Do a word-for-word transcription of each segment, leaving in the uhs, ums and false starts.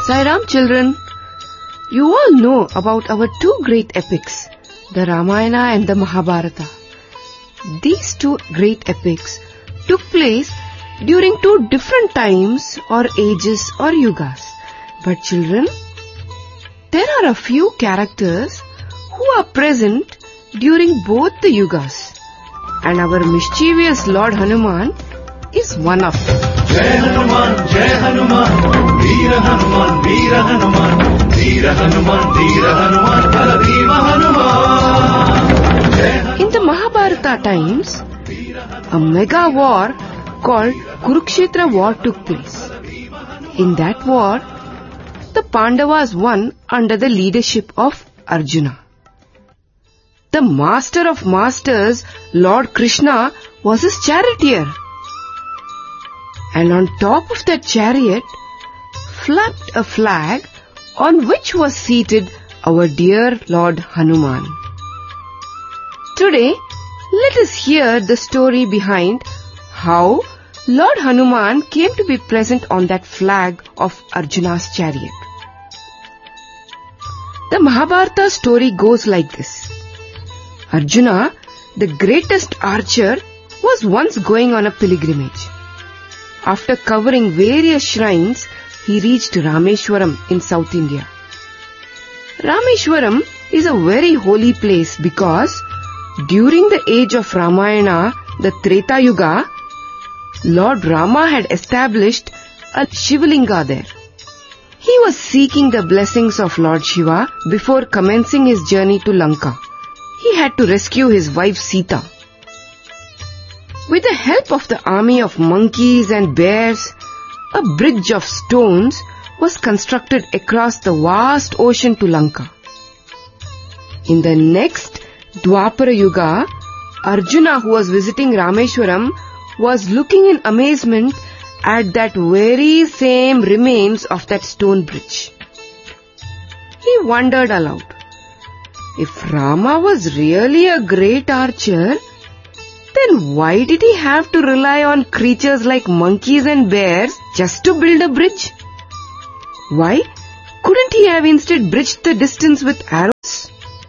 Sairam children, you all know about our two great epics, the Ramayana and the Mahabharata. These two great epics took place during two different times or ages or yugas. But children, there are a few characters who are present during both the yugas, and our mischievous Lord Hanuman is one of them. Jai Hanuman, Jai Hanuman, Veera Hanuman, Veera Hanuman, Veera Hanuman, Veera Hanuman, Bharavima Hanuman. In the Mahabharata times, a mega war called Kurukshetra war took place. In that war, the Pandavas won under the leadership of Arjuna. The master of masters, Lord Krishna, was his charioteer. And on top of that chariot flapped a flag on which was seated our dear Lord Hanuman. Today, let us hear the story behind how Lord Hanuman came to be present on that flag of Arjuna's chariot. The Mahabharata story goes like this. Arjuna, the greatest archer, was once going on a pilgrimage. After covering various shrines, he reached Rameshwaram in South India. Rameshwaram is a very holy place because during the age of Ramayana, the Treta Yuga, Lord Rama had established a Shivalinga there. He was seeking the blessings of Lord Shiva before commencing his journey to Lanka. He had to rescue his wife Sita. With the help of the army of monkeys and bears, a bridge of stones was constructed across the vast ocean to Lanka. In the next Dwapara Yuga, Arjuna, who was visiting Rameshwaram, was looking in amazement at that very same remains of that stone bridge. He wondered aloud, if Rama was really a great archer, then why did he have to rely on creatures like monkeys and bears just to build a bridge? Why couldn't he have instead bridged the distance with arrows?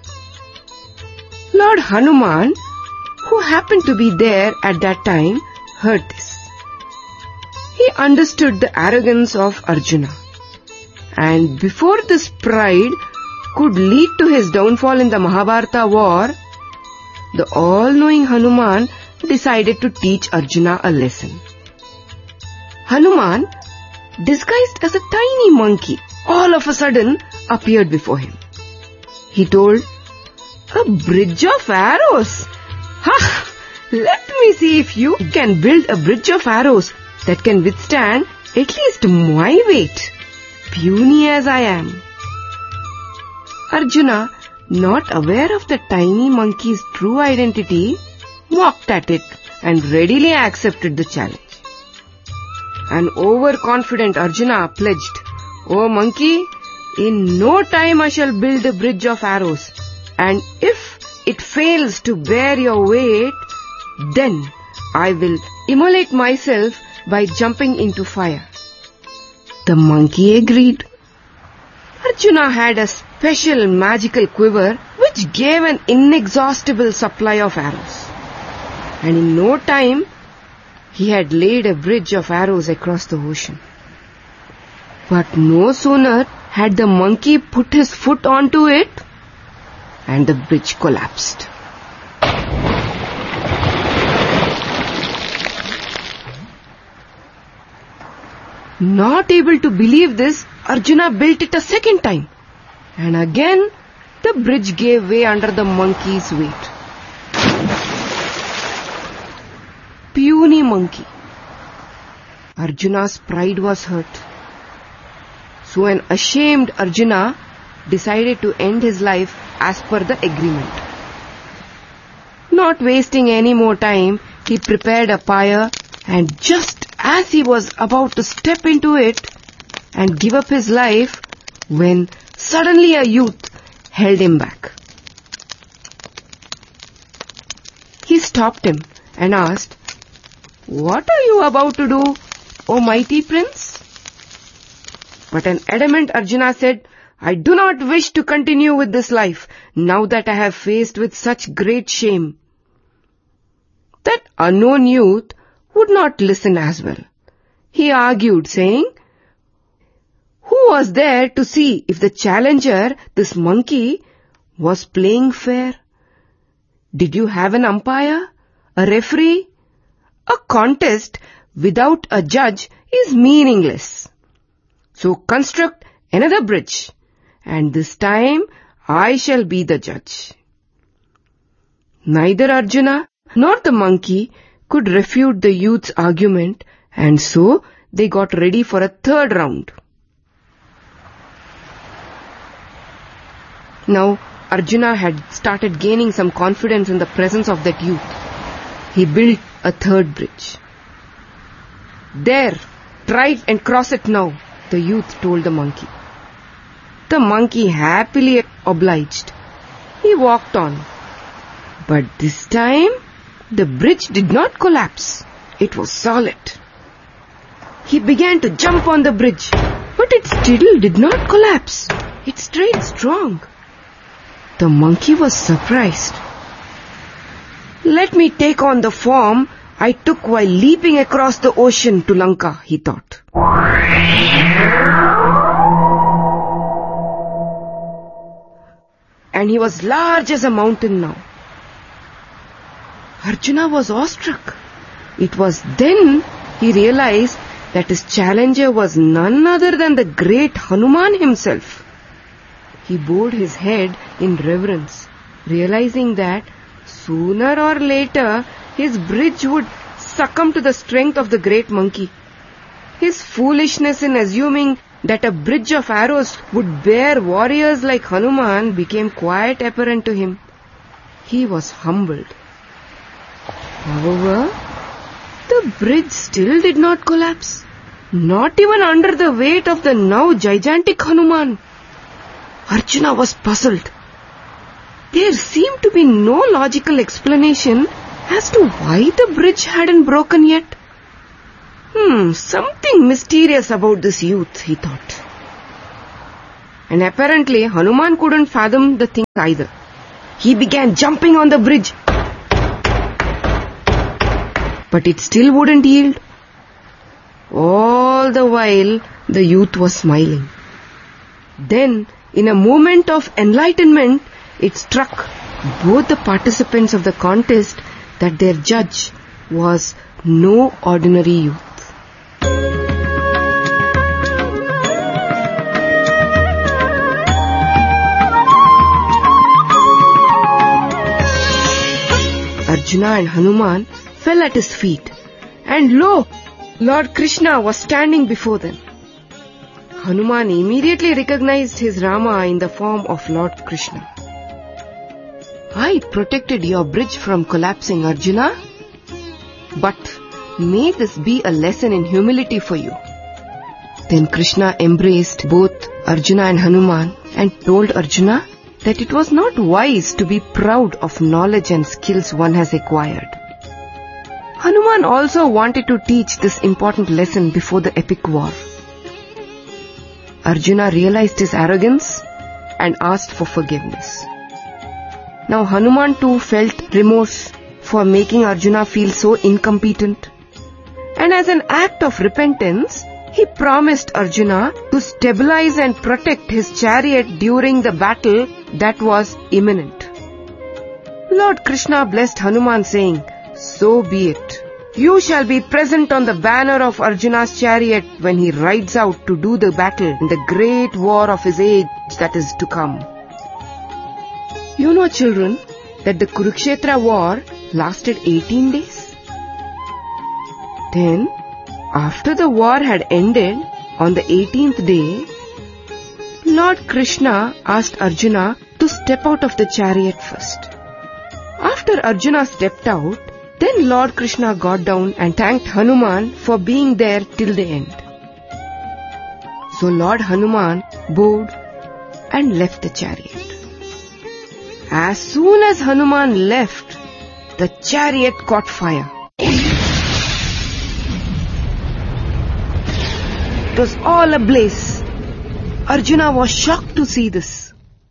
Lord Hanuman, who happened to be there at that time, heard this. He understood the arrogance of Arjuna. And before this pride could lead to his downfall in the Mahabharata war, the all-knowing Hanuman decided to teach Arjuna a lesson. Hanuman, disguised as a tiny monkey, all of a sudden appeared before him. He told, "A bridge of arrows! Ha! Let me see if you can build a bridge of arrows that can withstand at least my weight, puny as I am." Arjuna, not aware of the tiny monkey's true identity, mocked at it and readily accepted the challenge. An overconfident Arjuna pledged, "O monkey, in no time I shall build a bridge of arrows, and if it fails to bear your weight, then I will immolate myself by jumping into fire." The monkey agreed. Arjuna had a special magical quiver which gave an inexhaustible supply of arrows. And in no time, he had laid a bridge of arrows across the ocean. But no sooner had the monkey put his foot onto it, and the bridge collapsed. Not able to believe this, Arjuna built it a second time. And again, the bridge gave way under the monkey's weight. Puny monkey. Arjuna's pride was hurt. So an ashamed Arjuna decided to end his life as per the agreement. Not wasting any more time, he prepared a pyre, and just as he was about to step into it and give up his life, when suddenly a youth held him back. He stopped him and asked, "What are you about to do, O mighty prince?" But an adamant Arjuna said, I do not wish to continue with this life, now that I have faced with such great shame. That unknown youth would not listen as well. He argued, saying, who was there to see if the challenger, this monkey, was playing fair? Did you have an umpire, a referee? A contest without a judge is meaningless. So construct another bridge, and this time I shall be the judge. Neither Arjuna nor the monkey could refute the youth's argument, and so they got ready for a third round. Now Arjuna had started gaining some confidence in the presence of that youth. He built a third bridge. There, try and cross it now, the youth told the monkey. The monkey happily obliged. He walked on. But this time, the bridge did not collapse. It was solid. He began to jump on the bridge, but it still did not collapse. It stayed strong. The monkey was surprised. Let me take on the form I took while leaping across the ocean to Lanka, he thought. And he was large as a mountain now. Arjuna was awestruck. It was then he realized that his challenger was none other than the great Hanuman himself. He bowed his head in reverence, realizing that sooner or later his bridge would succumb to the strength of the great monkey. His foolishness in assuming that a bridge of arrows would bear warriors like Hanuman became quite apparent to him. He was humbled. However, the bridge still did not collapse, not even under the weight of the now gigantic Hanuman. Arjuna was puzzled. There seemed to be no logical explanation as to why the bridge hadn't broken yet. Hmm, something mysterious about this youth, he thought. And apparently Hanuman couldn't fathom the thing either. He began jumping on the bridge, but it still wouldn't yield. All the while the youth was smiling. Then, in a moment of enlightenment, it struck both the participants of the contest that their judge was no ordinary youth. Arjuna and Hanuman fell at his feet, and lo, Lord Krishna was standing before them. Hanuman immediately recognized his Rama in the form of Lord Krishna. I protected your bridge from collapsing, Arjuna, but may this be a lesson in humility for you. Then Krishna embraced both Arjuna and Hanuman and told Arjuna that it was not wise to be proud of knowledge and skills one has acquired. Hanuman also wanted to teach this important lesson before the epic war. Arjuna realized his arrogance and asked for forgiveness. Now Hanuman too felt remorse for making Arjuna feel so incompetent. And as an act of repentance, he promised Arjuna to stabilize and protect his chariot during the battle that was imminent. Lord Krishna blessed Hanuman, saying, "So be it. You shall be present on the banner of Arjuna's chariot when he rides out to do the battle in the great war of his age that is to come." You know, children, that the Kurukshetra war lasted eighteen days. Then, after the war had ended, on the eighteenth day, Lord Krishna asked Arjuna to step out of the chariot first. After Arjuna stepped out, then Lord Krishna got down and thanked Hanuman for being there till the end. So Lord Hanuman bowed and left the chariot. As soon as Hanuman left, the chariot caught fire. It was all ablaze. Arjuna was shocked to see this.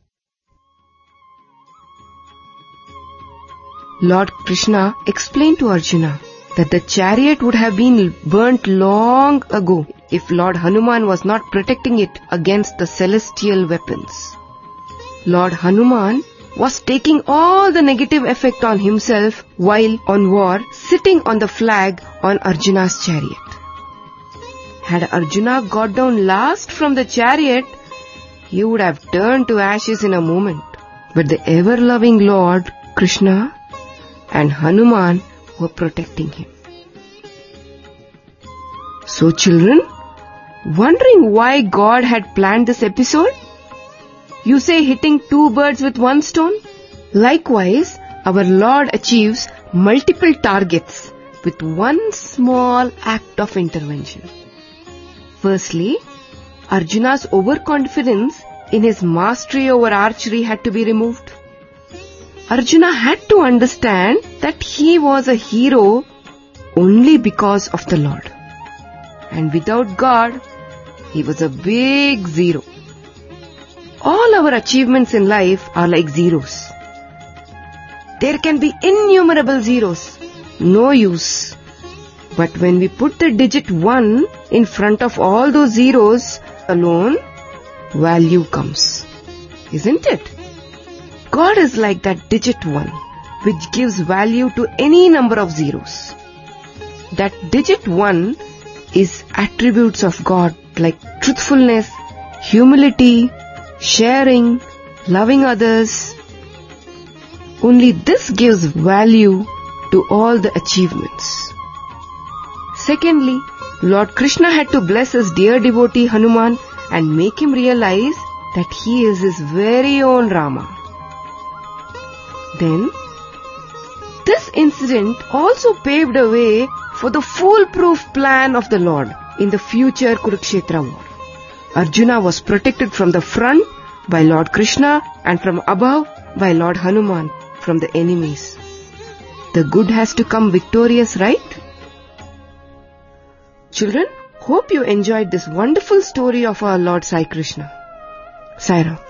Lord Krishna explained to Arjuna that the chariot would have been burnt long ago if Lord Hanuman was not protecting it against the celestial weapons. Lord Hanuman was taking all the negative effect on himself while on war, sitting on the flag on Arjuna's chariot. Had Arjuna got down last from the chariot, he would have turned to ashes in a moment. But the ever-loving Lord Krishna and Hanuman were protecting him. So children, wondering why God had planned this episode? You say hitting two birds with one stone? Likewise, our Lord achieves multiple targets with one small act of intervention. Firstly, Arjuna's overconfidence in his mastery over archery had to be removed. Arjuna had to understand that he was a hero only because of the Lord. And without God, he was a big zero. All our achievements in life are like zeros. There can be innumerable zeros, no use. But when we put the digit one in front of all those zeros alone, value comes. Isn't it? God is like that digit one, which gives value to any number of zeros. That digit one is attributes of God like truthfulness, humility, sharing, loving others. Only this gives value to all the achievements. Secondly, Lord Krishna had to bless his dear devotee Hanuman and make him realize that he is his very own Rama. Then, this incident also paved a way for the foolproof plan of the Lord in the future Kurukshetra war. Arjuna was protected from the front by Lord Krishna and from above by Lord Hanuman from the enemies. The good has to come victorious, right? Children, hope you enjoyed this wonderful story of our Lord Sai Krishna. Sai Ram.